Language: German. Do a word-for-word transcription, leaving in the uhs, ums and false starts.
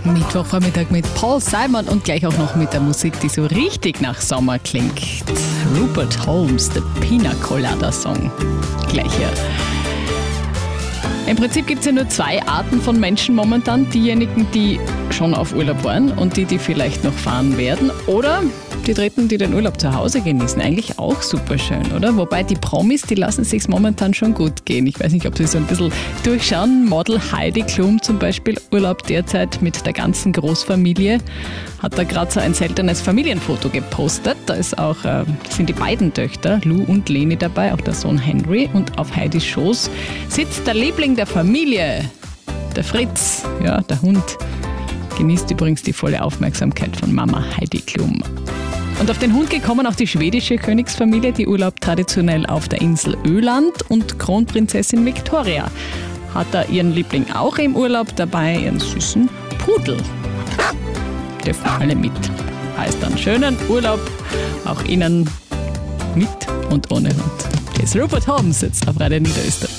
Mittwochvormittag mit Paul Simon und gleich auch noch mit der Musik, die so richtig nach Sommer klingt. Rupert Holmes, der Pina Colada Song. Gleich hier. Im Prinzip gibt es ja nur zwei Arten von Menschen momentan. Diejenigen, die schon auf Urlaub waren und die, die vielleicht noch fahren werden. Oder die Dritten, die den Urlaub zu Hause genießen. Eigentlich auch super schön, oder? Wobei die Promis, die lassen sich's momentan schon gut gehen. Ich weiß nicht, ob sie so ein bisschen durchschauen. Model Heidi Klum zum Beispiel, Urlaub derzeit mit der ganzen Großfamilie. Hat da gerade so ein seltenes Familienfoto gepostet. Da ist auch, äh, sind die beiden Töchter, Lou und Leni, dabei, auch der Sohn Henry. Und auf Heidis Schoß sitzt der Liebling der Familie, der Fritz, ja, der Hund. Genießt übrigens die volle Aufmerksamkeit von Mama Heidi Klum. Und auf den Hund gekommen auch die schwedische Königsfamilie, die Urlaub traditionell auf der Insel Öland, und Kronprinzessin Victoria hat da ihren Liebling auch im Urlaub dabei, ihren süßen Pudel. Dürfen alle mit. Heißt dann schönen Urlaub, auch Ihnen mit und ohne Hund. Hier ist Rupert Holmes jetzt auf Radio Niederösterreich.